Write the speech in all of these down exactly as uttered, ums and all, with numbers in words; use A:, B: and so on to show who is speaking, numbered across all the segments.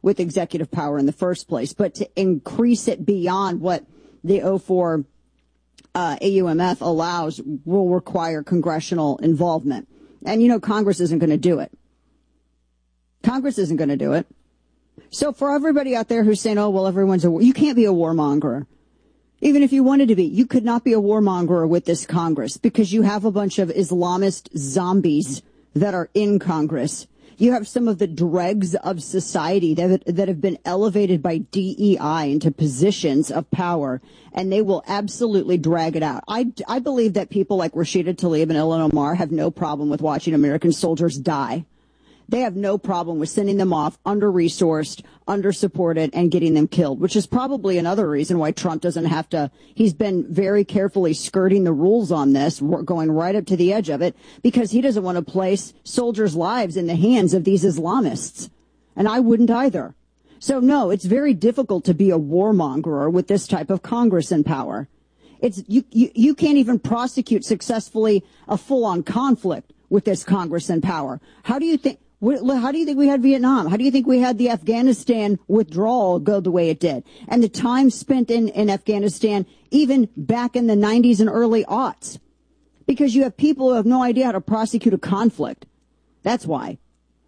A: with executive power in the first place. But to increase it beyond what the oh four uh, A U M F allows will require congressional involvement. And, you know, Congress isn't going to do it. Congress isn't going to do it. So for everybody out there who's saying, oh, well, everyone's a war, you can't be a warmonger. Even if you wanted to be, you could not be a warmonger with this Congress because you have a bunch of Islamist zombies that are in Congress. You have some of the dregs of society that that have been elevated by D E I into positions of power, and they will absolutely drag it out. I, I believe that people like Rashida Tlaib and Ilhan Omar have no problem with watching American soldiers die. They have no problem with sending them off under-resourced, under-supported, and getting them killed, which is probably another reason why Trump doesn't have to. He's been very carefully skirting the rules on this, going right up to the edge of it, because he doesn't want to place soldiers' lives in the hands of these Islamists. And I wouldn't either. So, no, it's very difficult to be a warmonger with this type of Congress in power. It's you, you, you can't even prosecute successfully a full-on conflict with this Congress in power. How do you think? How do you think we had Vietnam? How do you think we had the Afghanistan withdrawal go the way it did? And the time spent in, in Afghanistan, even back in the nineties and early aughts. Because you have people who have no idea how to prosecute a conflict. That's why.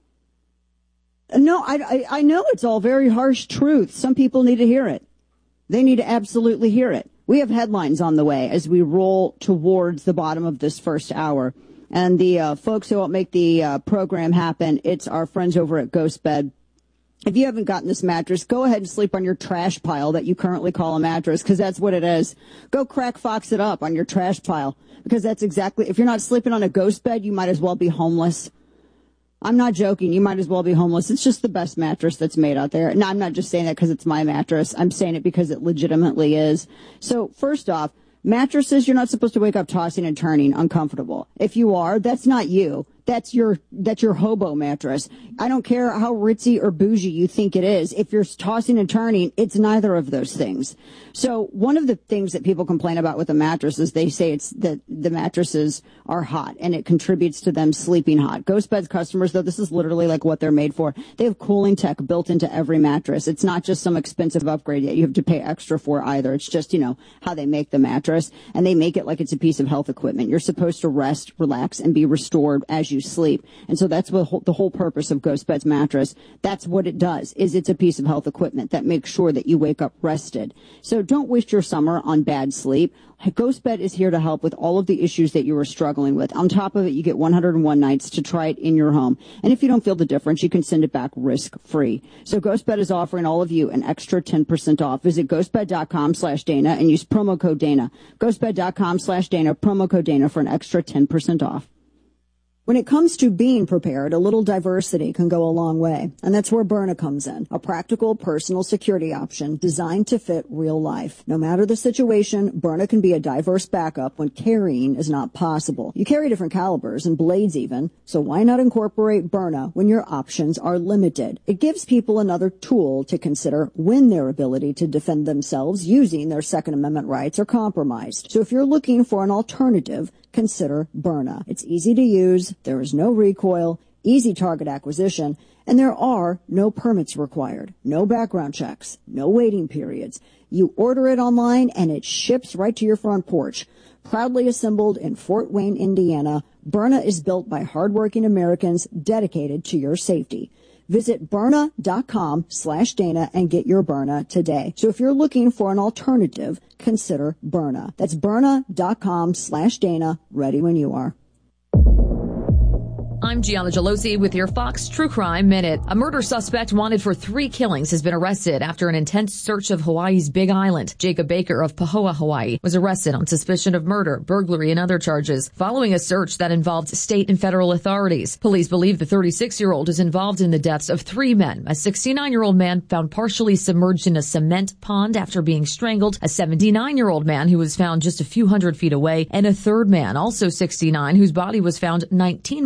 A: No, I, I, I know it's all very harsh truth. Some people need to hear it. They need to absolutely hear it. We have headlines on the way as we roll towards the bottom of this first hour. And the uh, folks who help make the uh, program happen, it's our friends over at Ghost Bed. If you haven't gotten this mattress, go ahead and sleep on your trash pile that you currently call a mattress, because that's what it is. Go crack fox it up on your trash pile, because that's exactly, if you're not sleeping on a Ghost Bed, you might as well be homeless. I'm not joking. You might as well be homeless. It's just the best mattress that's made out there. And I'm not just saying that because it's my mattress. I'm saying it because it legitimately is. So first off, mattresses, you're not supposed to wake up tossing and turning uncomfortable. If you are, that's not you. That's your, that's your hobo mattress. I don't care how ritzy or bougie you think it is. If you're tossing and turning, it's neither of those things. So one of the things that people complain about with a mattress is they say it's that the mattresses are hot and it contributes to them sleeping hot. Ghost Bed's customers, though, this is literally like what they're made for. They have cooling tech built into every mattress. It's not just some expensive upgrade that you have to pay extra for either. It's just, you know, how they make the mattress, and they make it like it's a piece of health equipment. You're supposed to rest, relax, and be restored as you sleep. And so that's what the whole purpose of Ghost Bed's mattress. That's what it does, is it's a piece of health equipment that makes sure that you wake up rested. So don't waste your summer on bad sleep. Ghost Bed is here to help with all of the issues that you are struggling with. On top of it, you get one hundred one nights to try it in your home. And if you don't feel the difference, you can send it back risk-free. So Ghost Bed is offering all of you an extra ten percent off. Visit ghostbed.com slash Dana and use promo code Dana. ghostbed.com slash Dana, promo code Dana for an extra ten percent off. When it comes to being prepared, a little diversity can go a long way. And that's where Byrna comes in, a practical personal security option designed to fit real life. No matter the situation, Byrna can be a diverse backup when carrying is not possible. You carry different calibers and blades even, so why not incorporate Byrna when your options are limited? It gives people another tool to consider when their ability to defend themselves using their Second Amendment rights are compromised. So if you're looking for an alternative, consider Byrna. It's easy to use, there is no recoil, easy target acquisition, and there are no permits required, no background checks, no waiting periods. You order it online and it ships right to your front porch. Proudly assembled in Fort Wayne, Indiana, Byrna is built by hardworking Americans dedicated to your safety. Visit Byrna.com slash Dana and get your Byrna today. So if you're looking for an alternative, consider Byrna. That's Byrna.com slash Dana. Ready when you are.
B: I'm Gianna Gelosi with your Fox True Crime Minute. A murder suspect wanted for three killings has been arrested after an intense search of Hawaii's Big Island. Jacob Baker of Pahoa, Hawaii, was arrested on suspicion of murder, burglary, and other charges following a search that involved state and federal authorities. Police believe the thirty-six-year-old is involved in the deaths of three men: a sixty-nine-year-old man found partially submerged in a cement pond after being strangled, a seventy-nine-year-old man who was found just a few hundred feet away, and a third man, also sixty-nine, whose body was found nineteen miles away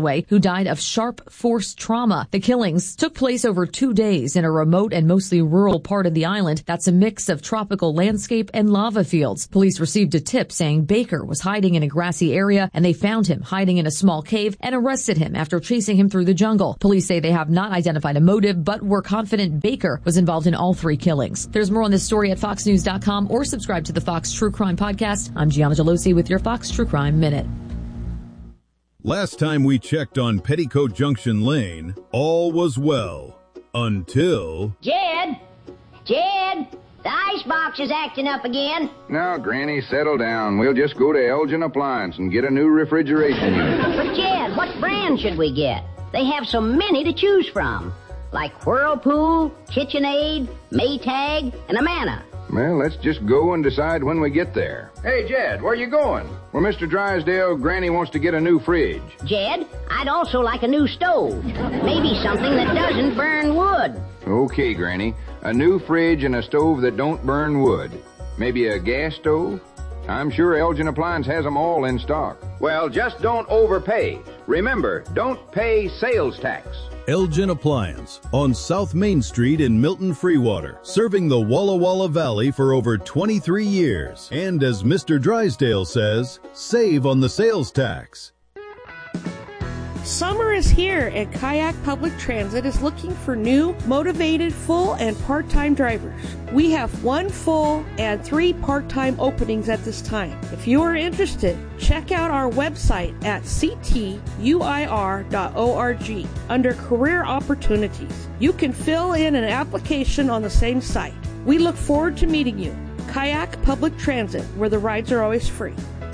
B: away who died of sharp force trauma. The killings took place over two days in a remote and mostly rural part of the island that's a mix of tropical landscape and lava fields. Police received a tip saying Baker was hiding in a grassy area, and they found him hiding in a small cave and arrested him after chasing him through the jungle. Police say they have not identified a motive, but were confident Baker was involved in all three killings. There's more on this story at fox news dot com or subscribe to the Fox True Crime Podcast. I'm Gianna Gelosi with your Fox True Crime Minute.
C: Last time we checked on Petticoat Junction Lane, all was well. Until...
D: Jed! Jed! The icebox is acting up again.
E: Now, Granny, settle down. We'll just go to Elgin Appliance and get a new refrigeration unit.
D: But, Jed, what brand should we get? They have so many to choose from. Like Whirlpool, KitchenAid, Maytag, and Amana.
E: Well, let's just go and decide when we get there. Hey, Jed, where you going? Well, Mister Drysdale, Granny wants to get a new fridge.
D: Jed, I'd also like a new stove. Maybe something that doesn't burn wood.
E: Okay, Granny. A new fridge and a stove that don't burn wood. Maybe a gas stove? I'm sure Elgin Appliance has them all in stock. Well, just don't overpay. Remember, don't pay sales tax.
C: Elgin Appliance on South Main Street in Milton Freewater, serving the Walla Walla Valley for over twenty-three years. And as Mister Drysdale says, save on the sales tax.
F: Summer is here, and Kayak Public Transit is looking for new, motivated, full and part-time drivers. We have one full and three part-time openings at this time. If you are interested, check out our website at c t u i r dot org under Career Opportunities. You can fill in an application on the same site. We look forward to meeting you. Kayak Public Transit, where the rides are always free.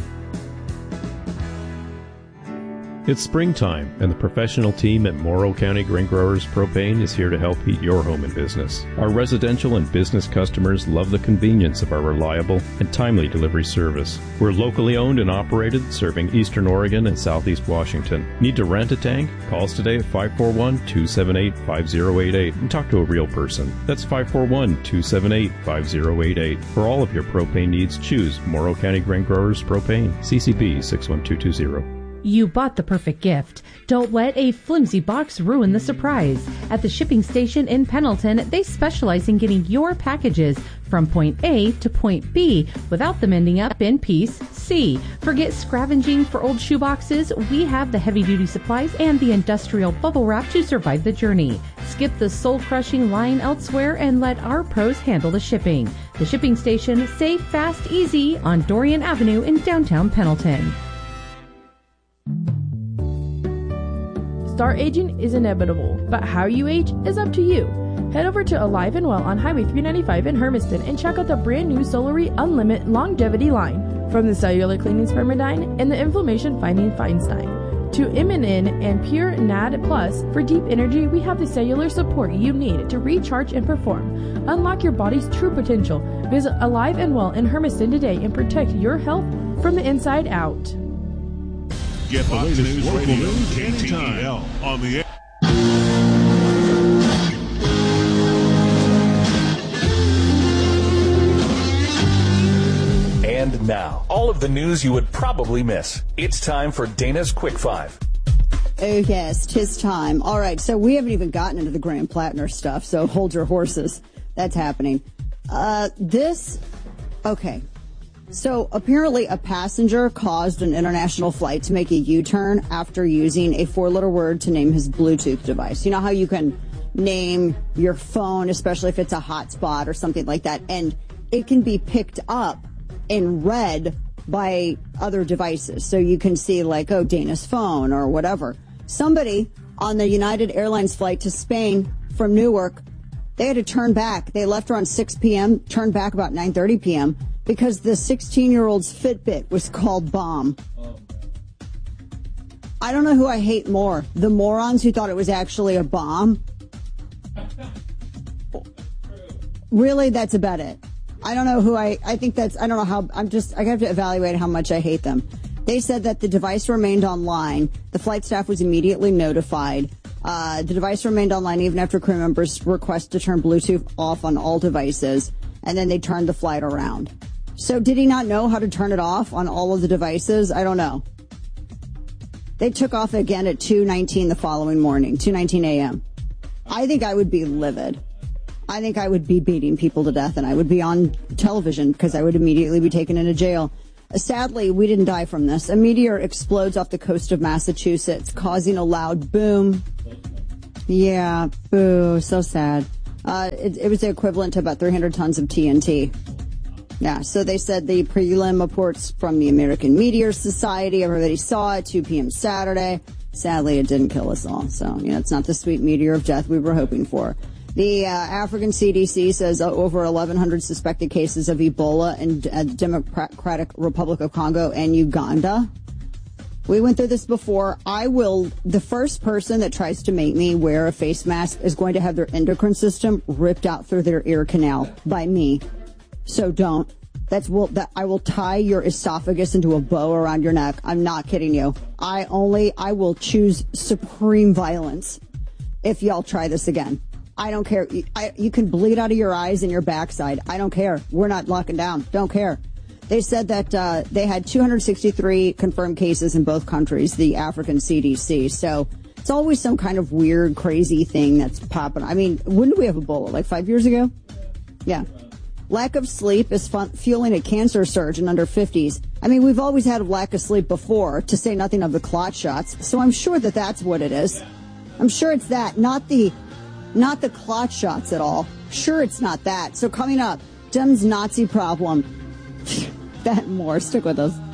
G: It's springtime, and the professional team at Morrow County Grain Growers Propane is here to help heat your home and business. Our residential and business customers love the convenience of our reliable and timely delivery service. We're locally owned and operated, serving Eastern Oregon and Southeast Washington. Need to rent a tank? Call us today at five four one, two seven eight, five zero eight eight and talk to a real person. That's five four one, two seven eight, five zero eight eight. For all of your propane needs, choose Morrow County Grain Growers Propane, C C B six one two two zero.
H: You bought the perfect gift. Don't let a flimsy box ruin the surprise. At the shipping station in Pendleton, they specialize in getting your packages from point A to point B without them ending up in piece C. Forget scavenging for old shoeboxes. We have the heavy-duty supplies and the industrial bubble wrap to survive the journey. Skip the soul-crushing line elsewhere and let our pros handle the shipping. The shipping station, safe, fast, easy on Dorian Avenue in downtown Pendleton.
I: Star aging is inevitable, but how you age is up to you. Head over to Alive and Well on Highway three ninety-five in Hermiston and check out the brand new Solary Unlimited Longevity line. From the cellular cleaning Spermidine and the inflammation fighting Feinstein to Immunin and Pure N A D Plus, for deep energy, we have the cellular support you need to recharge and perform. Unlock your body's true potential. Visit Alive and Well in Hermiston today and protect your health from the inside out.
J: Get the latest news, local news anytime on the air.
K: And now, all of the news you would probably miss. It's time for Dana's Quick Five.
A: Oh, yes, 'tis time. All right, so we haven't even gotten into the Graham Plattner stuff, so hold your horses. That's happening. Uh, this, okay. So apparently a passenger caused an international flight to make a U-turn after using a four-letter word to name his Bluetooth device. You know how you can name your phone, especially if it's a hotspot or something like that, and it can be picked up and read by other devices. So you can see like, oh, Dana's phone or whatever. Somebody on the United Airlines flight to Spain from Newark, they had to turn back. They left around six p.m., turned back about nine thirty p.m., because the sixteen-year-old's Fitbit was called Bomb. I don't know who I hate more, the morons who thought it was actually a bomb. Really, that's about it. I don't know who I, I think that's, I don't know how, I'm just, I have to evaluate how much I hate them. They said that the device remained online. The flight staff was immediately notified. Uh, the device remained online even after crew members' request to turn Bluetooth off on all devices, and then they turned the flight around. So did he not know how to turn it off on all of the devices? I don't know. They took off again at two nineteen the following morning, two nineteen a.m. I think I would be livid. I think I would be beating people to death, and I would be on television because I would immediately be taken into jail. Sadly, we didn't die from this. A meteor explodes off the coast of Massachusetts, causing a loud boom. Yeah, boo, so sad. Uh, it, it was the equivalent to about three hundred tons of T N T. Yeah, so they said the prelim reports from the American Meteor Society, everybody saw it, two p.m. Saturday. Sadly, it didn't kill us all. So, you know, it's not the sweet meteor of death we were hoping for. The uh, African C D C says uh, over eleven hundred suspected cases of Ebola in uh, Democratic Republic of Congo and Uganda. We went through this before. I will, the first person that tries to make me wear a face mask is going to have their endocrine system ripped out through their ear canal by me. So don't. That's will that I will tie your esophagus into a bow around your neck. I'm not kidding you. I only I will choose supreme violence if y'all try this again. I don't care. I, you can bleed out of your eyes and your backside. I don't care. We're not locking down. Don't care. They said that uh, they had two hundred sixty-three confirmed cases in both countries, the African C D C. So it's always some kind of weird, crazy thing that's popping. I mean, when did we have Ebola? Like five years ago? Yeah. Lack of sleep is fun, fueling a cancer surge in under fifties. I mean, we've always had a lack of sleep before, to say nothing of the clot shots. So I'm sure that that's what it is. I'm sure it's that, not the, not the clot shots at all. Sure, it's not that. So coming up, Dem's Nazi problem. That and more. Stick with us.